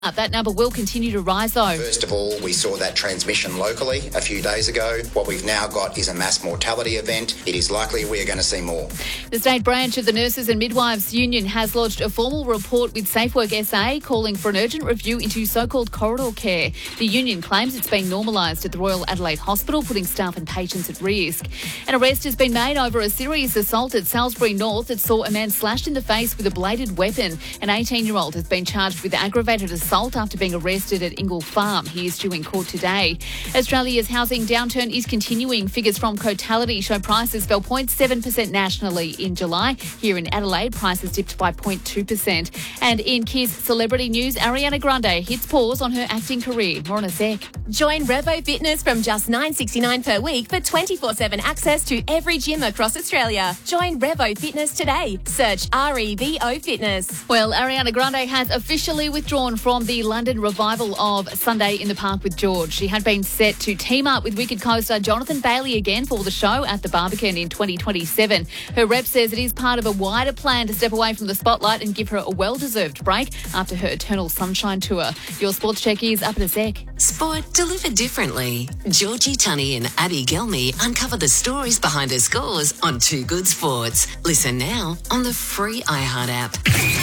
That number will continue to rise, though. First of all, we saw that transmission locally a few days ago. What we've now got is a mass mortality event. It is likely we are going to see more. The state branch of the Nurses and Midwives Union has lodged a formal report with SafeWork SA calling for an urgent review into so-called corridor care. The union claims it's been normalised at the Royal Adelaide Hospital, putting staff and patients at risk. An arrest has been made over a serious assault at Salisbury North that saw a man slashed in the face with a bladed weapon. An 18-year-old has been charged with aggravated assault after being arrested at Ingle Farm. He is due in court today. Australia's housing downturn is continuing. Figures from Cotality show prices fell 0.7% nationally in July. Here in Adelaide, prices dipped by 0.2%. And in Kiss celebrity news, Ariana Grande hits pause on her acting career. More in a sec. Join Revo Fitness from just $9.69 per week for 24/7 access to every gym across Australia. Join Revo Fitness today. Search REVO Fitness. Well, Ariana Grande has officially withdrawn from the London revival of Sunday in the Park with George. She had been set to team up with Wicked co-star Jonathan Bailey again for the show at the Barbican in 2027. Her rep says it is part of a wider plan to step away from the spotlight and give her a well-deserved break after her Eternal Sunshine tour. Your sports check is up in a sec. Sport delivered differently. Georgie Tunney and Abby Gelmy uncover the stories behind her scores on Too Good Sports. Listen now on the free iHeart app.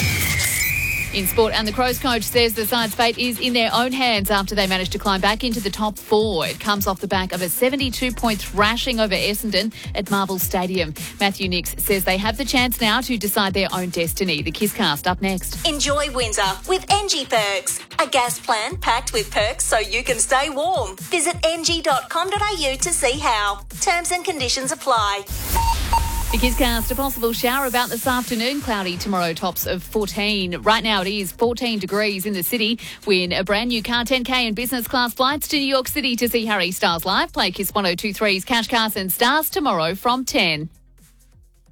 In sport, and the Crows coach says the side's fate is in their own hands after they managed to climb back into the top four. It comes off the back of a 72-point thrashing over Essendon at Marvel Stadium. Matthew Nix says they have the chance now to decide their own destiny. The Kisscast up next. Enjoy winter with NG Perks, a gas plan packed with perks so you can stay warm. Visit ng.com.au to see how. Terms and conditions apply. The Kisscast, a possible shower about this afternoon. Cloudy tomorrow, tops of 14. Right now it is 14 degrees in the city. Win a brand new car 10K and business class flights to New York City to see Harry Styles live. Play Kiss 102.3's Cash Carson Stars tomorrow from 10.